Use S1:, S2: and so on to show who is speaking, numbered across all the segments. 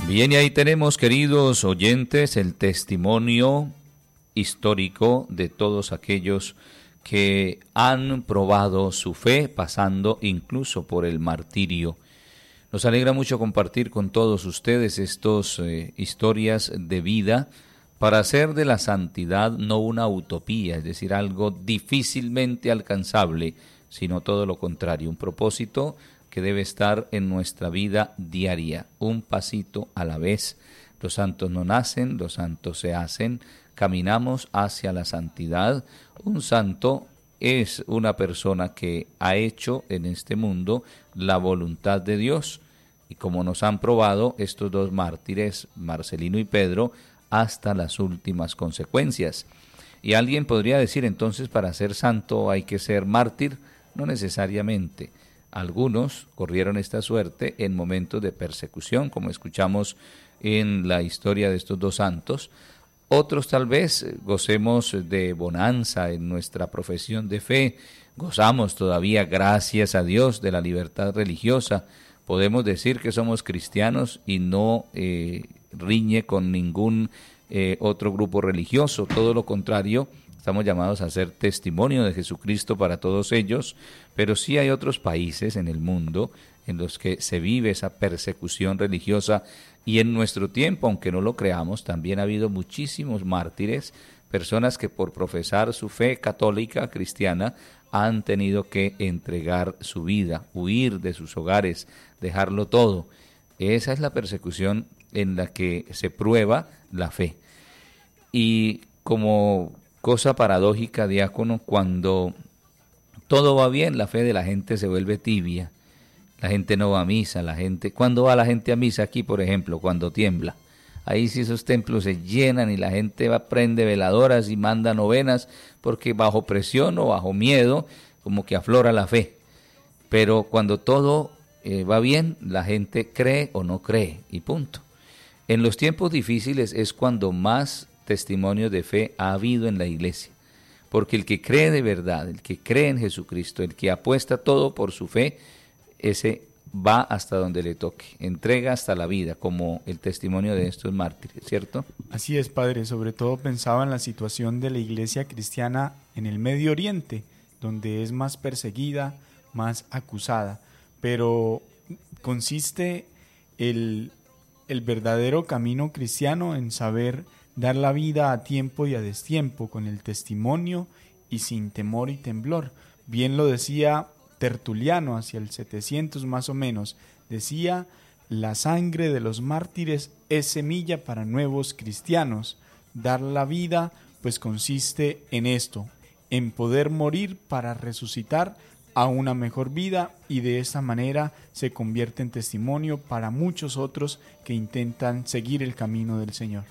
S1: Bien, y ahí tenemos, queridos oyentes, el testimonio histórico de todos aquellos que han probado su fe, pasando incluso por el martirio. Nos alegra mucho compartir con todos ustedes estas historias de vida para hacer de la santidad no una utopía, es decir, algo difícilmente alcanzable, sino todo lo contrario, un propósito que debe estar en nuestra vida diaria, un pasito a la vez. Los santos no nacen, los santos se hacen, caminamos hacia la santidad. Un santo es una persona que ha hecho en este mundo la voluntad de Dios. Y como nos han probado estos dos mártires, Marcelino y Pedro, hasta las últimas consecuencias. Y alguien podría decir, entonces, para ser santo hay que ser mártir. No necesariamente. Algunos corrieron esta suerte en momentos de persecución, como escuchamos en la historia de estos dos santos. Otros tal vez gocemos de bonanza en nuestra profesión de fe, gozamos todavía, gracias a Dios, de la libertad religiosa. Podemos decir que somos cristianos y no riñe con ningún otro grupo religioso, todo lo contrario. Estamos llamados a ser testimonio de Jesucristo para todos ellos, pero sí hay otros países en el mundo en los que se vive esa persecución religiosa, y en nuestro tiempo, aunque no lo creamos, también ha habido muchísimos mártires, personas que por profesar su fe católica, cristiana, han tenido que entregar su vida, huir de sus hogares, dejarlo todo. Esa es la persecución en la que se prueba la fe. Y como cosa paradójica, diácono, cuando todo va bien, la fe de la gente se vuelve tibia. La gente no va a misa, ¿cuándo va la gente a misa aquí, por ejemplo? Cuando tiembla. Ahí sí esos templos se llenan y la gente prende veladoras y manda novenas, porque bajo presión o bajo miedo, como que aflora la fe. Pero cuando todo va bien, la gente cree o no cree, y punto. En los tiempos difíciles es cuando más testimonios de fe ha habido en la iglesia, porque el que cree de verdad, el que cree en Jesucristo, el que apuesta todo por su fe, ese va hasta donde le toque, entrega hasta la vida, como el testimonio de estos mártires, ¿cierto?
S2: Así es, padre. Sobre todo pensaba en la situación de la iglesia cristiana en el Medio Oriente, donde es más perseguida, más acusada, pero consiste el verdadero camino cristiano en saber dar la vida a tiempo y a destiempo, con el testimonio y sin temor y temblor. Bien lo decía Tertuliano, hacia el 700 más o menos, decía: la sangre de los mártires es semilla para nuevos cristianos. Dar la vida pues consiste en esto, en poder morir para resucitar a una mejor vida, y de esta manera se convierte en testimonio para muchos otros que intentan seguir el camino del Señor.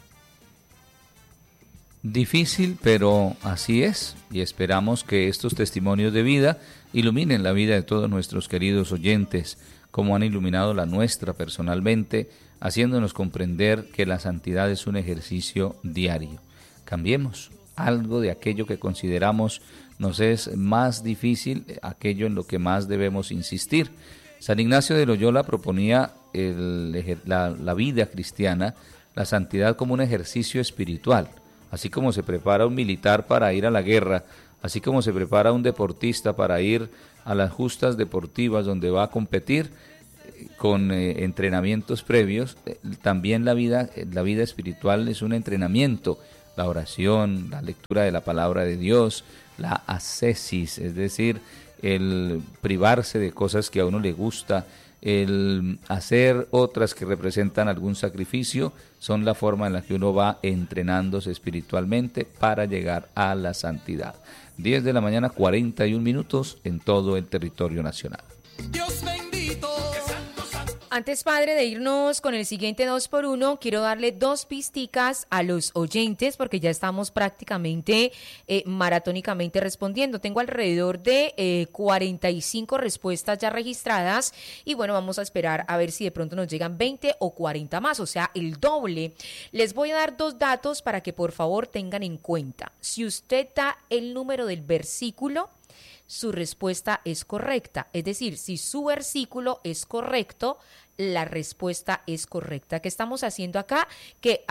S1: Difícil, pero así es, y esperamos que estos testimonios de vida iluminen la vida de todos nuestros queridos oyentes, como han iluminado la nuestra personalmente, haciéndonos comprender que la santidad es un ejercicio diario. Cambiemos algo de aquello que consideramos nos es más difícil, aquello en lo que más debemos insistir. San Ignacio de Loyola proponía la vida cristiana, la santidad como un ejercicio espiritual. Así como se prepara un militar para ir a la guerra, así como se prepara un deportista para ir a las justas deportivas donde va a competir con entrenamientos previos, también la vida espiritual es un entrenamiento. La oración, la lectura de la palabra de Dios, la ascesis, es decir, el privarse de cosas que a uno le gusta, el hacer otras que representan algún sacrificio, son la forma en la que uno va entrenándose espiritualmente para llegar a la santidad. 10 de la mañana, 41 minutos en todo el territorio nacional.
S3: Dios bendito.
S4: Antes, padre, de irnos con el siguiente 2x1, quiero darle 2 pisticas a los oyentes, porque ya estamos prácticamente maratónicamente respondiendo. Tengo alrededor de 45 respuestas ya registradas, y bueno, vamos a esperar a ver si de pronto nos llegan 20 o 40 más, o sea, el doble. Les voy a dar 2 datos para que por favor tengan en cuenta. Si usted da el número del versículo, su respuesta es correcta. Es decir, si su versículo es correcto, la respuesta es correcta. ¿Qué estamos haciendo acá? Que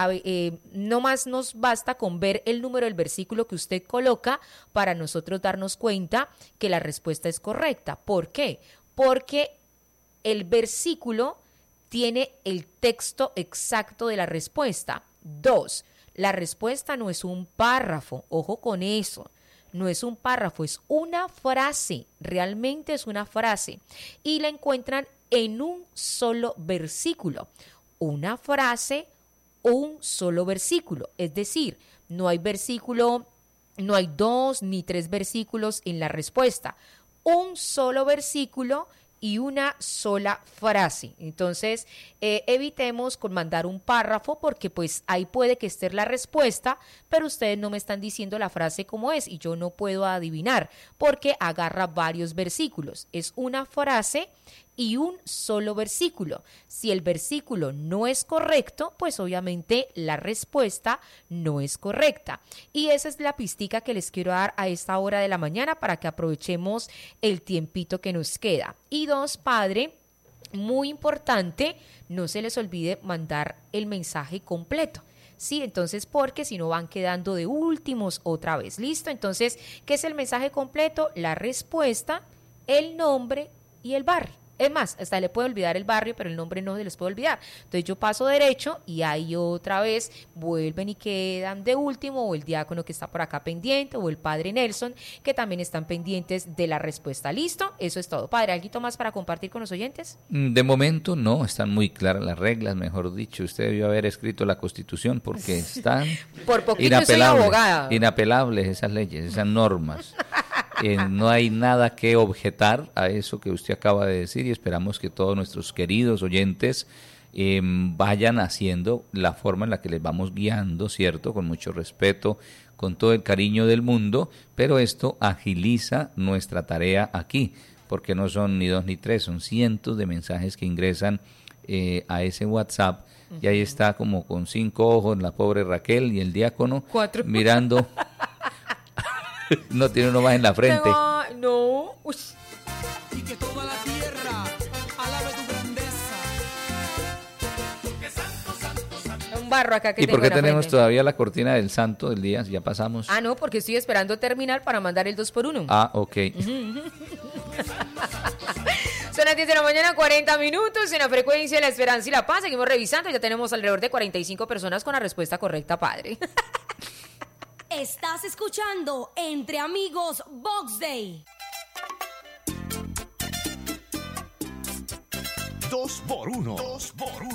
S4: no más nos basta con ver el número del versículo que usted coloca para nosotros darnos cuenta que la respuesta es correcta. ¿Por qué? Porque el versículo tiene el texto exacto de la respuesta. 2, la respuesta no es un párrafo, ojo con eso. No es un párrafo, es una frase, realmente es una frase. Y la encuentran en un solo versículo. Una frase, un solo versículo. Es decir, no hay versículo, no hay 2 ni 3 versículos en la respuesta. Un solo versículo y una sola frase. Entonces, evitemos con mandar un párrafo porque pues ahí puede que esté la respuesta, pero ustedes no me están diciendo la frase como es y yo no puedo adivinar porque agarra varios versículos. Es una frase y un solo versículo. Si el versículo no es correcto, pues obviamente la respuesta no es correcta. Y esa es la pistica que les quiero dar a esta hora de la mañana para que aprovechemos el tiempito que nos queda. Y 2, padre, muy importante, no se les olvide mandar el mensaje completo. Sí, entonces porque si no van quedando de últimos otra vez. ¿Listo? Entonces, ¿qué es el mensaje completo? La respuesta, el nombre y el barrio. Es más, hasta le puedo olvidar el barrio, pero el nombre no se les puede olvidar. Entonces yo paso derecho y ahí otra vez vuelven y quedan de último, o el diácono que está por acá pendiente, o el padre Nelson, que también están pendientes de la respuesta. ¿Listo? Eso es todo. Padre, ¿algo más para compartir con los oyentes?
S1: De momento no, están muy claras las reglas, mejor dicho. Usted debió haber escrito la Constitución porque están
S4: por poquito soy abogada.
S1: Inapelables esas leyes, esas normas. No hay nada que objetar a eso que usted acaba de decir y esperamos que todos nuestros queridos oyentes vayan haciendo la forma en la que les vamos guiando, ¿cierto? Con mucho respeto, con todo el cariño del mundo, pero esto agiliza nuestra tarea aquí, porque no son ni 2 ni 3, son cientos de mensajes que ingresan a ese WhatsApp. Y ahí está como con 5 ojos la pobre Raquel y el diácono
S4: 4
S1: mirando. No tiene uno más en la frente.
S4: No. Uy.
S3: Y que toda la tierra alabe tu grandeza. Que santo, santo, santo.
S4: Un barro acá que
S1: ¿Y por qué
S4: tengo en la
S1: tenemos
S4: frente.
S1: todavía la cortina del santo del día? Ya pasamos.
S4: Ah, no, porque estoy esperando terminar para mandar el 2x1.
S1: Ah, ok.
S4: Son las 10 de la mañana, 40 minutos en la frecuencia de La Esperanza y la Paz. Seguimos revisando, ya tenemos alrededor de 45 personas con la respuesta correcta, padre.
S5: Estás escuchando Entre Amigos Box Day.
S6: 2x1.